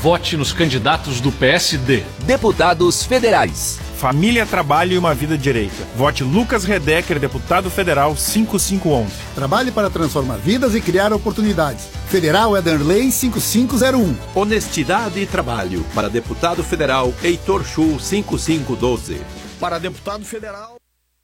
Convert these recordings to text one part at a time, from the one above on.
Vote nos candidatos do PSD. Deputados federais. Família, Trabalho e uma Vida Direita. Vote Lucas Redecker, deputado federal 5511. Trabalhe para transformar vidas e criar oportunidades. Federal Ederlei 5501. Honestidade e Trabalho. Para deputado federal, Heitor Chu 5512. Para deputado federal...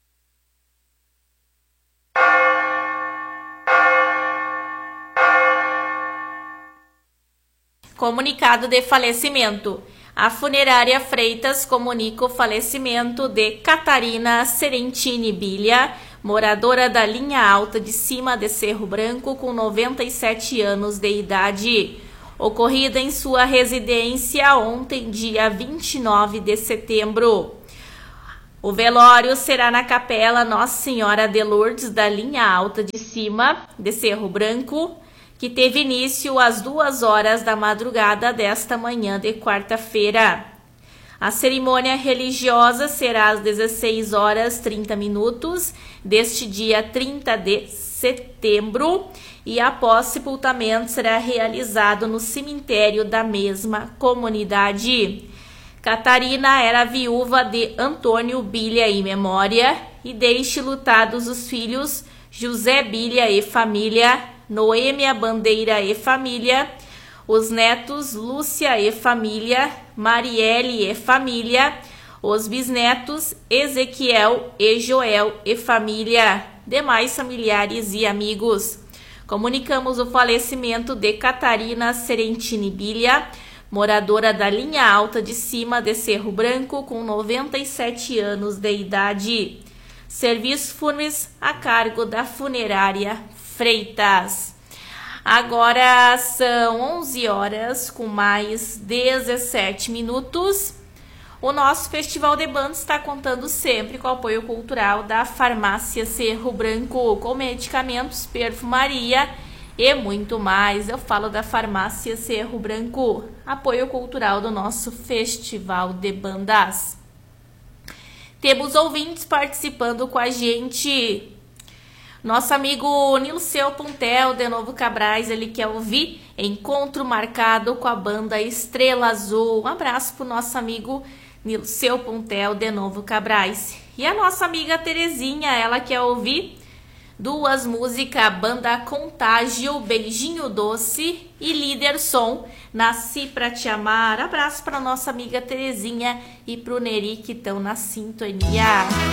Comunicado de falecimento. A funerária Freitas comunica o falecimento de Catarina Serentini Bilha, moradora da linha alta de cima de Cerro Branco, com 97 anos de idade, ocorrida em sua residência ontem, dia 29 de setembro. O velório será na Capela Nossa Senhora de Lourdes, da linha alta de cima de Cerro Branco, que teve início às 2 horas da madrugada desta manhã de quarta-feira. A cerimônia religiosa será às 16 horas 30 minutos deste dia 30 de setembro e após sepultamento será realizado no cemitério da mesma comunidade. Catarina era viúva de Antônio Bilha e Memória e deixe lutados os filhos José Bilha e família, Noêmia Bandeira e família, os netos Lúcia e família, Marielle e família, os bisnetos Ezequiel e Joel e família, demais familiares e amigos. Comunicamos o falecimento de Catarina Serentini Bilha, moradora da linha alta de cima de Cerro Branco, com 97 anos de idade. Serviços fúnebres a cargo da funerária Freitas. Agora são 11 horas com mais 17 minutos. O nosso Festival de Bandas está contando sempre com o apoio cultural da Farmácia Cerro Branco, com medicamentos, perfumaria e muito mais. Eu falo da Farmácia Cerro Branco, apoio cultural do nosso Festival de Bandas. Temos ouvintes participando com a gente. Nosso amigo Nilceu Puntel, de Novo Cabrais, ele quer ouvir Encontro Marcado com a banda Estrela Azul. Um abraço pro nosso amigo Nilceu Puntel, de Novo Cabrais. E a nossa amiga Terezinha, ela quer ouvir 2 músicas, a banda Contágio, Beijinho Doce e Líder Som, Nasci Pra Te Amar. Abraço para nossa amiga Terezinha e pro Neri, que estão na sintonia.